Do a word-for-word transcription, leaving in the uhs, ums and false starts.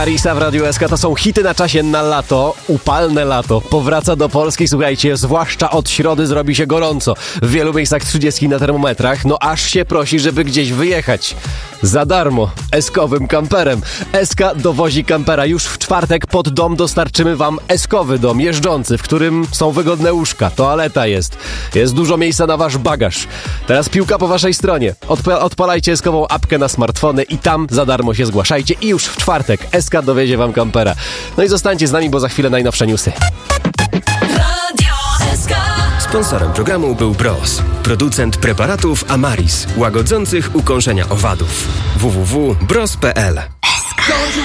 Marisa w Radiu S K. To są hity na czasie na lato. Upalne lato powraca do Polski. Słuchajcie, zwłaszcza od środy zrobi się gorąco. W wielu miejscach trzydzieści na termometrach. No aż się prosi, żeby gdzieś wyjechać. Za darmo. S-kowym kamperem. S K dowozi kampera. Już w czwartek pod dom dostarczymy wam S-kowy dom jeżdżący, w którym są wygodne łóżka, toaleta jest. Jest dużo miejsca na wasz bagaż. Teraz piłka po waszej stronie. Odpa- odpalajcie S-kową apkę na smartfony i tam za darmo się zgłaszajcie. I już w czwartek S K dowiezie wam kampera. No i zostańcie z nami, bo za chwilę najnowsze newsy. Sponsorem programu był Bros, producent preparatów Amaris, łagodzących ukąszenia owadów. w w w kropka bros kropka p l